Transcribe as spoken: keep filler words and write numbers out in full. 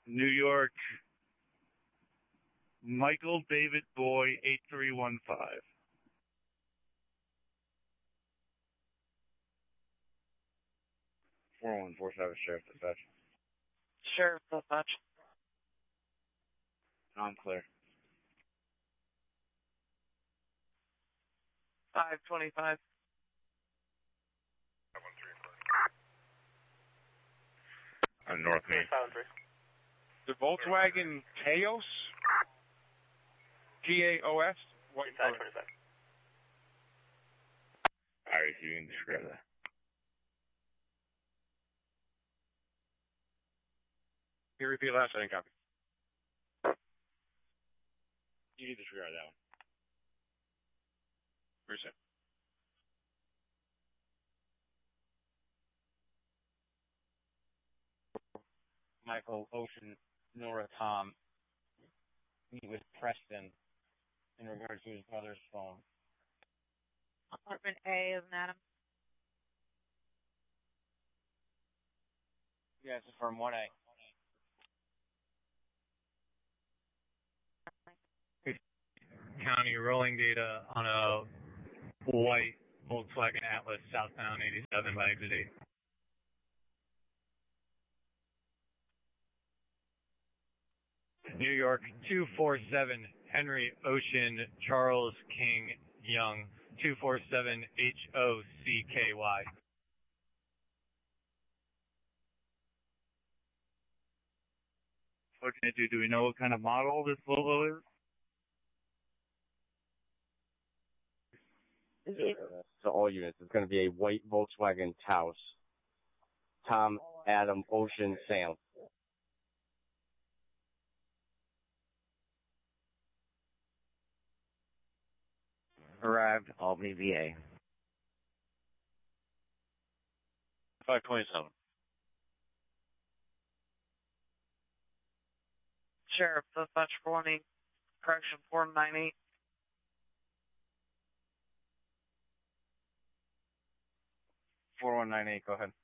New York, Michael David Boy, eight three one five. four one four seven, Sheriff Dispatch. Sheriff Dispatch. I'm clear. five twenty-five. On North Main. The Volkswagen Taos? T A O S? White color. Alright, you can describe that. Can you repeat last? I didn't copy. You can disregard that one. Reset. Michael Ocean, Nora Tom, meet with Preston in regards to his brother's phone. Apartment A of Madam. Yes, it's from one A. County rolling data on a white Volkswagen Atlas southbound eighty-seven by exit eight. New York two four seven Henry Ocean Charles King Young two four seven H O C K Y. What can it do? Do we know what kind of model this Volvo is? So all units, it's going to be a white Volkswagen Taos. Tom, Adam, Ocean, Sam. Arrived, Albany, V A. five twenty-seven. Sheriff Dispatch for me. Correction four ninety-eight. four one nine eight, go ahead.